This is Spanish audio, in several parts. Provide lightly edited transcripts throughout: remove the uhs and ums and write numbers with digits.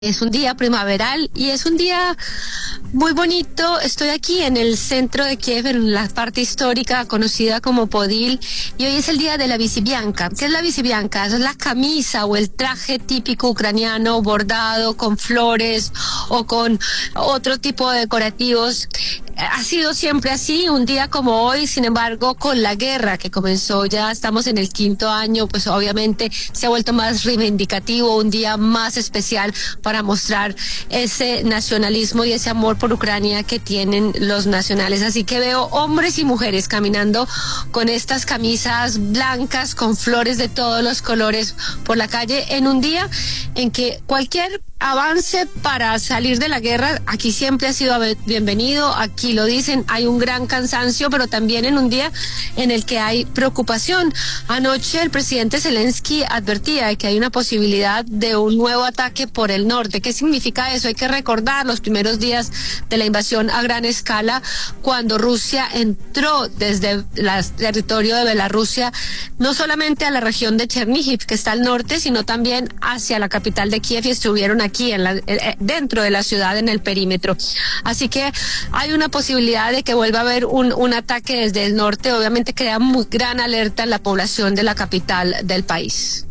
Es un día primaveral y es un día muy bonito. Estoy aquí en el centro de Kiev, en la parte histórica conocida como Podil, y hoy es el día de la Visibianca. ¿Qué es la Visibianca? Es la camisa o el traje típico ucraniano bordado con flores o con otro tipo de decorativos. Ha sido siempre así, un día como hoy. Sin embargo, con la guerra que comenzó, ya estamos en el 5º año, pues obviamente se ha vuelto más reivindicativo, un día más especial para mostrar ese nacionalismo y ese amor por Ucrania que tienen los nacionales. Así que veo hombres y mujeres caminando con estas camisas blancas con flores de todos los colores por la calle, en un día en que cualquier avance para salir de la guerra aquí siempre ha sido bienvenido. Aquí lo dicen, hay un gran cansancio, pero también en un día en el que hay preocupación. Anoche el presidente Zelensky advertía de que hay una posibilidad de un nuevo ataque por el norte. ¿Qué significa eso? Hay que recordar los primeros días de la invasión a gran escala, cuando Rusia entró desde el territorio de Bielorrusia, no solamente a la región de Chernihiv, que está al norte, sino también hacia la capital de Kiev, y estuvieron aquí dentro de la ciudad, en el perímetro. Así que hay una posibilidad de que vuelva a haber un ataque desde el norte. Obviamente crea muy gran alerta en la población de la capital del país.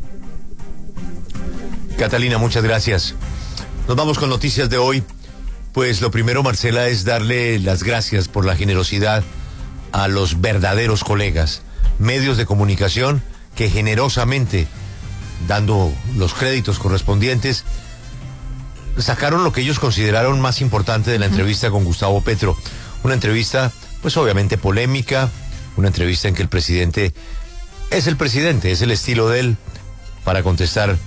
Catalina, muchas gracias. Nos vamos con noticias de hoy. Pues lo primero, Marcela, es darle las gracias por la generosidad a los verdaderos colegas, medios de comunicación que generosamente, dando los créditos correspondientes, sacaron lo que ellos consideraron más importante de la entrevista con Gustavo Petro. Una entrevista, pues obviamente polémica, una entrevista en que el presidente, es el estilo de él para contestar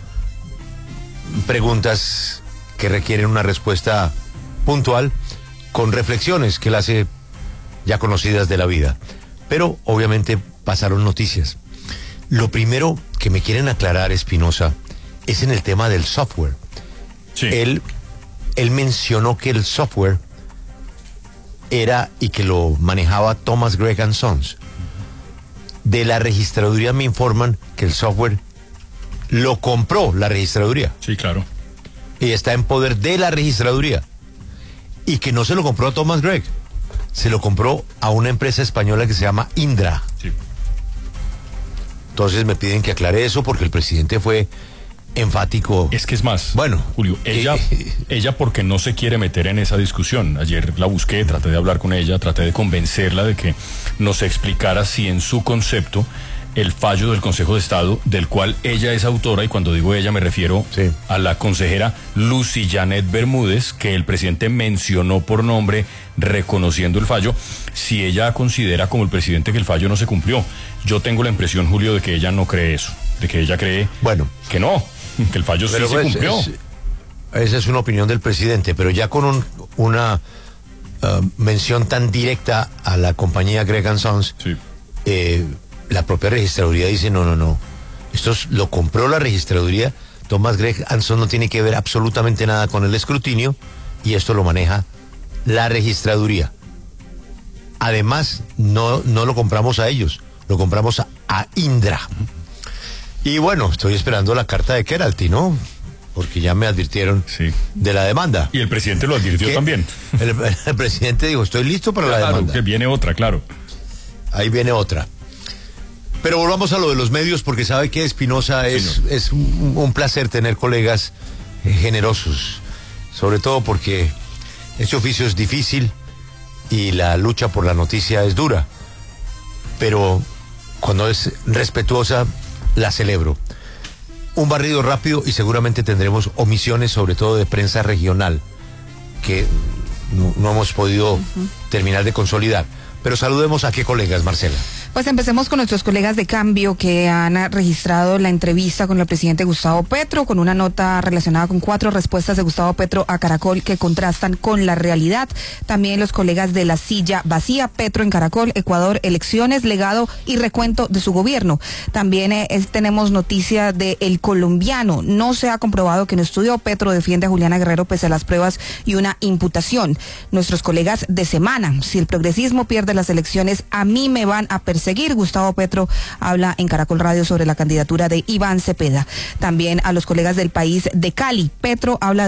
preguntas que requieren una respuesta puntual, con reflexiones que él hace ya conocidas de la vida. Pero obviamente pasaron noticias. Lo primero que me quieren aclarar, Espinosa, es en el tema del software. Sí. Él mencionó que el software era y que lo manejaba Thomas Gregg & Sons. De la registraduría me informan que el software lo compró la registraduría. Sí, claro. Y está en poder de la registraduría. Y que no se lo compró a Thomas Gregg, se lo compró a una empresa española que se llama Indra. Sí. Entonces me piden que aclare eso, porque el presidente fue enfático. Es que es más, bueno, Julio, ella porque no se quiere meter en esa discusión. Ayer la busqué, traté de hablar con ella, traté de convencerla de que nos explicara si en su concepto el fallo del Consejo de Estado, del cual ella es autora, y cuando digo ella me refiero a la consejera Lucy Janet Bermúdez, que el presidente mencionó por nombre reconociendo el fallo, si ella considera como el presidente que el fallo no se cumplió. Yo tengo la impresión, Julio, de que ella no cree eso, de que ella cree que no, que el fallo sí se cumplió. Esa es una opinión del presidente, pero ya con una mención tan directa a la compañía Gregg & Sons, la propia registraduría dice no, esto lo compró la registraduría. Thomas Gregg & Sons no tiene que ver absolutamente nada con el escrutinio, y esto lo maneja la registraduría. Además, no lo compramos a ellos, lo compramos a Indra. Y bueno, estoy esperando la carta de Keralty, ¿no? Porque ya me advirtieron de la demanda. Y el presidente lo advirtió también. El presidente dijo, estoy listo para la demanda. Que viene otra, claro. Ahí viene otra. Pero volvamos a lo de los medios, porque sabe que Espinosa es un placer tener colegas generosos, sobre todo porque este oficio es difícil y la lucha por la noticia es dura, pero cuando es respetuosa la celebro. Un barrido rápido y seguramente tendremos omisiones, sobre todo de prensa regional, que no hemos podido terminar de consolidar. Pero saludemos a qué colegas, Marcela. Pues empecemos con nuestros colegas de Cambio, que han registrado la entrevista con el presidente Gustavo Petro, con una nota relacionada con 4 respuestas de Gustavo Petro a Caracol que contrastan con la realidad. También los colegas de La Silla Vacía, Petro en Caracol, Ecuador, elecciones, legado y recuento de su gobierno. También tenemos noticia de El Colombiano. No se ha comprobado que no estudió. Petro defiende a Juliana Guerrero pese a las pruebas y una imputación. Nuestros colegas de Semana, si el progresismo pierde las elecciones, a mí me van a perseguir seguir. Gustavo Petro habla en Caracol Radio sobre la candidatura de Iván Cepeda. También a los colegas del País de Cali, Petro habla